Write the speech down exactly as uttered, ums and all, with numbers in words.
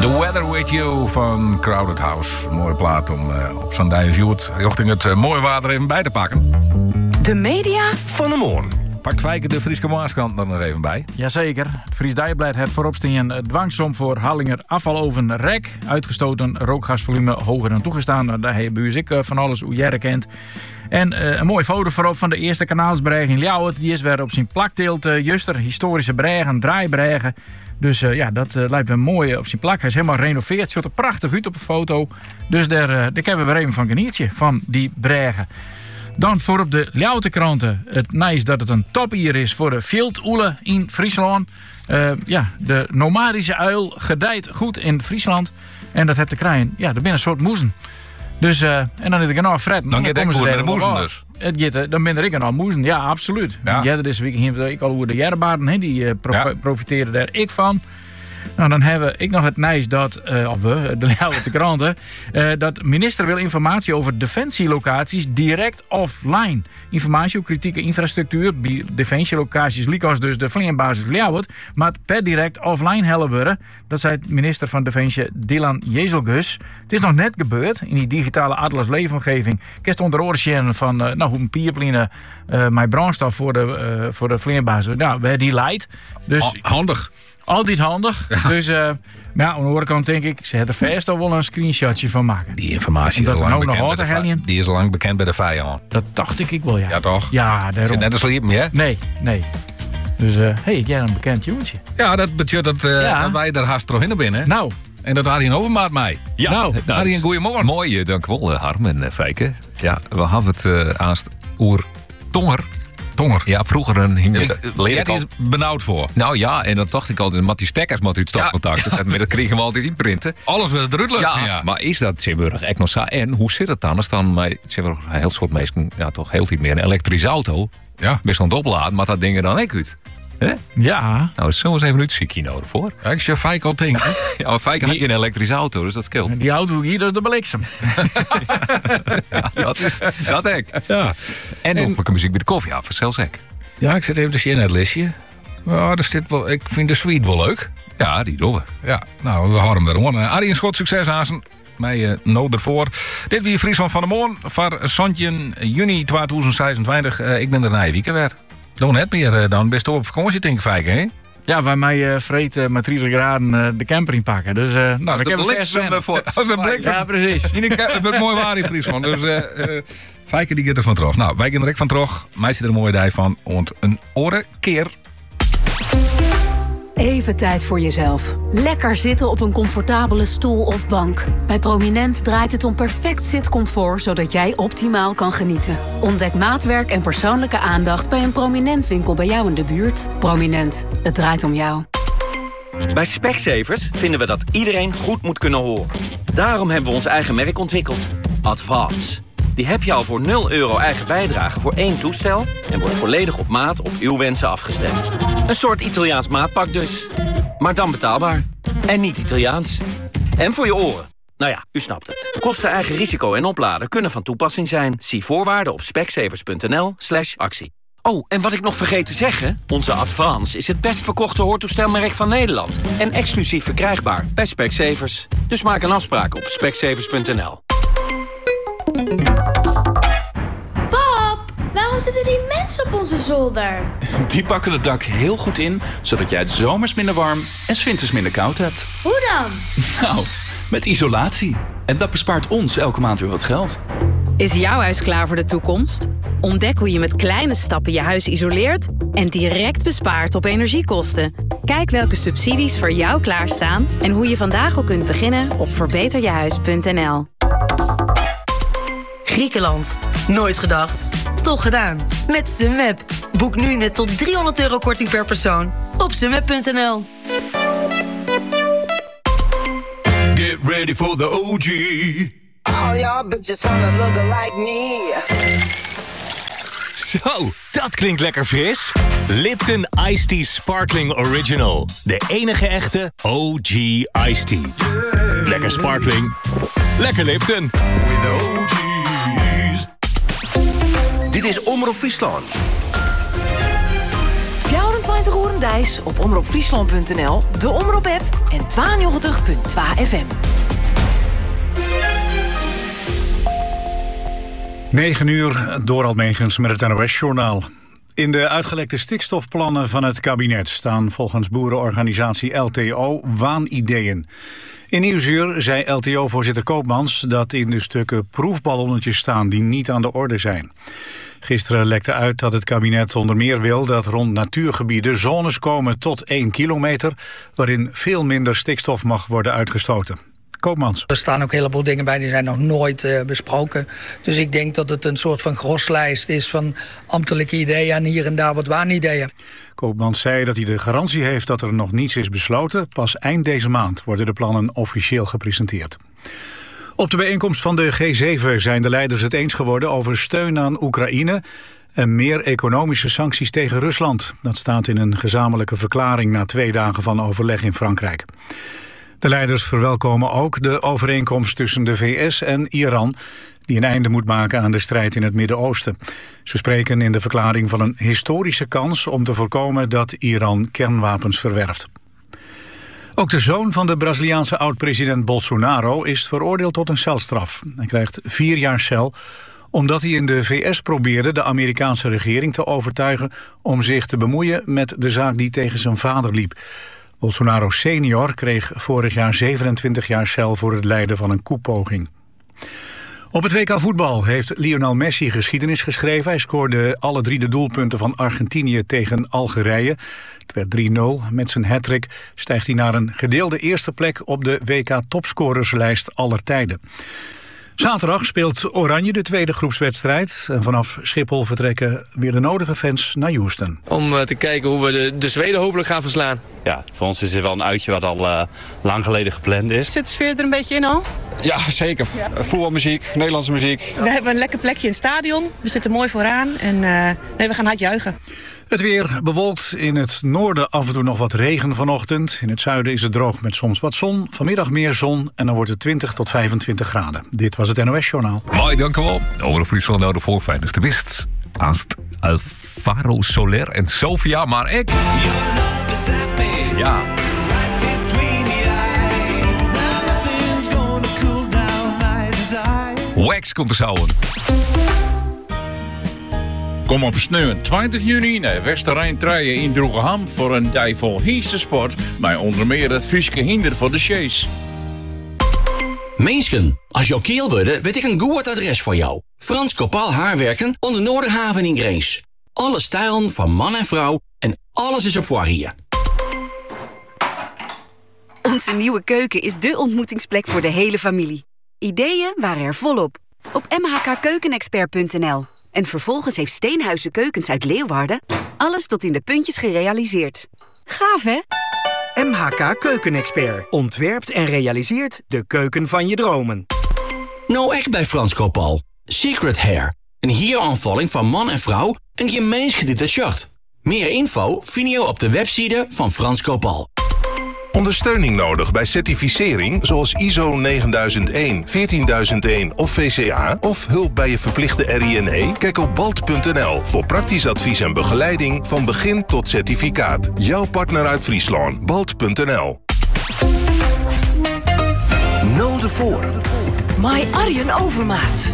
The Weather With You van Crowded House. Mooie plaat om uh, op zo'n Dijensjoet richting het uh, mooie water even bij te pakken. De media van de morgen. Pakt Fijke de Frieske Maarskrant er nog even bij. Jazeker. Het Fries Dagblad heeft voorop staan dwangsom voor Hallinger afvaloven rek. Uitgestoten rookgasvolume hoger dan toegestaan. Nou, daar heb je ik van alles hoe jij kent. En uh, een mooie foto voorop van de eerste kanaalsbreg in Ljouwert. Die is weer op zijn plakteelt uh, juster. Historische bregen, draaibregen. Dus uh, ja, dat uh, lijkt me mooi op zijn plak. Hij is helemaal gerenoveerd. Het ziet er prachtig uit op een foto. Dus daar, uh, daar hebben we weer even van genietje van die bregen. Dan voor op de Ljouwerterkranten. Het nice dat het een topier is voor de viltoele in Friesland. Uh, ja, de nomadische uil gedijt goed in Friesland. En dat heeft te krijgen. Ja, er binnen een soort moezen. Dus, uh, en dan heb ik een Fred. Dan gaat ik goed met de moezen dus. Het gitte, dan ben ik een al moezen. Ja, absoluut. Ja, ja deze week hier ik al hoe de jerbaarden, die uh, prof- ja. profiteren daar ik van. Nou, dan hebben ik nog het nice dat, uh, of we, de Ljouwerterkranten, uh, dat minister wil informatie over defensielocaties direct offline. Informatie over kritieke infrastructuur bij defensielocaties, liek dus de vliegbasis Ljouwert, maar per direct offline hellen worden. Dat zei minister van Defensie Dylan Jezelgus. Het is nog net gebeurd in die digitale Atlas leefomgeving. Kerst onder oren van uh, nou, hoe een pierpline uh, mijn brandstof voor de, uh, voor de vliegbasis. Nou, waar die leidt. Dus handig. Altijd handig. Ja. Dus uh, maar ja, aan de andere kant denk ik, ze hebben er vast al wel een screenshotje van maken. Die informatie is al lang, bekend bij de vi- die is al lang bekend bij de vijand. Dat dacht ik, ik wel, ja. Ja, toch? Ja, daarom. Zit net te sliepen, hè? Nee, nee. Dus, hé, uh, hey, jij een bekend jongetje. Ja, dat betekent dat, uh, ja. dat wij er haast terug in binnen. Nou. En dat Arjen Overmaat mij. Ja, nou, nou Arjen, goeiemorgen. Mooi, dank wel, Harm en uh, Fijke. Ja, we hadden het uh, aanst oer Tonger. Tonger. Ja, vroeger een hing je. Jij is benauwd voor. Nou ja, en dan dacht ik altijd, met die stekkers moet u het stopcontact. Ja. Maar dat kregen we altijd inprinten. Alles wil eruit lukken, ja, ja. Maar is dat Zeeburg echt nog zo? En hoe zit het dan? Als dan mij Zeeburg een heel soort mensen, ja toch heel veel meer een elektrische auto. Ja. Best aan het opladen, maar dat ding er dan ook uit. He? Ja. Nou, zo eens even een uitziekje nodig voor. Ja, ik zie Fijke al denken. Ja, maar Fijke had geen elektrische auto, dus dat scheelt. Die auto hier, dat is de bliksem. Ja, dat is dat ik. Ja. En, en nog muziek bij de koffie, ja, voor zelfs ik. Ja, ik zit even te zien in het listje. Ja, er zit wel, ik vind de suite wel leuk. Ja, die doen we. Ja, nou, we houden hem erom. Arjen Schot, succes aan zijn. Mij uh, nood ervoor. Dit weer Friesland van de Moon. Voor Sontje juni tweeduizend zesentwintig. Uh, ik ben er na je weekend weer. Doe net meer uh, dan. Best op vakantie, denk ik, Fijke, hè? Ja, waar mij uh, vreet uh, met drie graden uh, de camper in pakken. Dus, uh, nou, dat ik heb bliksem voor. Als een bliksem. Ja, precies. Het wordt mooi waar in Friesland. Dus uh, uh, Fijke die gaat er van terug. Nou, wij gaan er ook van terug. Mij zit er een mooie dij van. Want een oren keer. Even tijd voor jezelf. Lekker zitten op een comfortabele stoel of bank. Bij Prominent draait het om perfect zitcomfort, zodat jij optimaal kan genieten. Ontdek maatwerk en persoonlijke aandacht bij een Prominent winkel bij jou in de buurt. Prominent, het draait om jou. Bij Specsavers vinden we dat iedereen goed moet kunnen horen. Daarom hebben we ons eigen merk ontwikkeld. Advance. Die heb je al voor nul euro eigen bijdrage voor één toestel en wordt volledig op maat op uw wensen afgestemd. Een soort Italiaans maatpak dus. Maar dan betaalbaar. En niet Italiaans. En voor je oren. Nou ja, u snapt het. Kosten, eigen risico en opladen kunnen van toepassing zijn. Zie voorwaarden op specsavers.nl slash actie. Oh, en wat ik nog vergeet te zeggen. Onze Advance is het best verkochte hoortoestelmerk van Nederland. En exclusief verkrijgbaar bij Specsavers. Dus maak een afspraak op specsavers punt n l. Pap, waarom zitten die mensen op onze zolder? Die pakken het dak heel goed in, zodat jij het zomers minder warm en 's winters minder koud hebt. Hoe dan? Nou, met isolatie. En dat bespaart ons elke maand weer wat geld. Is jouw huis klaar voor de toekomst? Ontdek hoe je met kleine stappen je huis isoleert en direct bespaart op energiekosten. Kijk welke subsidies voor jou klaarstaan en hoe je vandaag al kunt beginnen op verbeter je huis punt n l. Griekenland. Nooit gedacht. Toch gedaan. Met Sunweb. Boek nu net tot driehonderd euro korting per persoon op sunweb punt n l. Get ready for the O G. All y'all bitches wanna look like me. Zo, dat klinkt lekker fris. Lipton Iced Tea Sparkling Original. De enige echte O G Iced Tea. Yeah. Lekker sparkling. Lekker Lipton. With the O G's. Dit is Omroep Friesland. vierentwintig uur Thijs op omroep friesland punt n l, de Omroep-app en tweeënnegentig punt twee F M. negen uur, Dorald Megens met het N O S-journaal. In de uitgelekte stikstofplannen van het kabinet staan volgens boerenorganisatie L T O waanideeën. In Nieuwsuur zei L T O-voorzitter Koopmans dat in de stukken proefballonnetjes staan die niet aan de orde zijn. Gisteren lekte uit dat het kabinet onder meer wil dat rond natuurgebieden zones komen tot één kilometer, waarin veel minder stikstof mag worden uitgestoten. Koopmans. Er staan ook een heleboel dingen bij die zijn nog nooit uh, besproken. Dus ik denk dat het een soort van groslijst is van ambtelijke ideeën en hier en daar wat waanideeën. Koopmans zei dat hij de garantie heeft dat er nog niets is besloten. Pas eind deze maand worden de plannen officieel gepresenteerd. Op de bijeenkomst van de G zeven zijn de leiders het eens geworden over steun aan Oekraïne en meer economische sancties tegen Rusland. Dat staat in een gezamenlijke verklaring na twee dagen van overleg in Frankrijk. De leiders verwelkomen ook de overeenkomst tussen de V S en Iran, die een einde moet maken aan de strijd in het Midden-Oosten. Ze spreken in de verklaring van een historische kans om te voorkomen dat Iran kernwapens verwerft. Ook de zoon van de Braziliaanse oud-president Bolsonaro is veroordeeld tot een celstraf. Hij krijgt vier jaar cel omdat hij in de V S probeerde de Amerikaanse regering te overtuigen om zich te bemoeien met de zaak die tegen zijn vader liep. Bolsonaro senior kreeg vorig jaar zevenentwintig jaar cel voor het leiden van een koepoging. Op het W K voetbal heeft Lionel Messi geschiedenis geschreven. Hij scoorde alle drie de doelpunten van Argentinië tegen Algerije. Het werd drie nul. Met zijn hattrick stijgt hij naar een gedeelde eerste plek op de W K-topscorerslijst aller tijden. Zaterdag speelt Oranje de tweede groepswedstrijd. En vanaf Schiphol vertrekken weer de nodige fans naar Houston. Om uh, te kijken hoe we de, de Zweden hopelijk gaan verslaan. Ja, voor ons is het wel een uitje wat al uh, lang geleden gepland is. Zit de sfeer er een beetje in al? Ja, zeker. Ja. Voetbalmuziek, Nederlandse muziek. We hebben een lekker plekje in het stadion. We zitten mooi vooraan en uh, nee, we gaan hard juichen. Het weer bewolkt. In het noorden af en toe nog wat regen vanochtend. In het zuiden is het droog met soms wat zon. Vanmiddag meer zon en dan wordt het twintig tot vijfentwintig graden. Dit was het N O S-journaal. Mooi, dank u wel. Over Friesland nou de voorfijners te wist. Aast Alvaro Soler en Sofia, maar ik... Ja. Wax komt er zouden. Kom op sneeuw twintig juni naar Westerrijn Truien in Droegeham voor een dag vol heese sport. Maar onder meer het Frieske hinder voor de chase. Meesken, als jouw keel worden, weet ik een goed adres voor jou. Frans Kopaal Haarwerken onder Noorderhaven in Greens. Alle stijlen van man en vrouw en alles is op voor hier. Onze nieuwe keuken is dé ontmoetingsplek voor de hele familie. Ideeën waren er volop. Op m h k keukenexpert punt n l. En vervolgens heeft Steenhuizen Keukens uit Leeuwarden alles tot in de puntjes gerealiseerd. Gaaf, hè? M H K Keukenexpert ontwerpt en realiseert de keuken van je dromen. Nou echt bij Frans Kopaal. Secret Hair. Een hieraanvalling van man en vrouw en gemeens gedetacheerd. Meer info vind je op de website van Frans Kopaal. Ondersteuning nodig bij certificering zoals I S O negenduizend één, veertienduizend één of V C A... of hulp bij je verplichte R I N E? Kijk op balt punt n l voor praktisch advies en begeleiding van begin tot certificaat. Jouw partner uit Friesland. balt punt n l. Node voor. My Arjen Overmaat.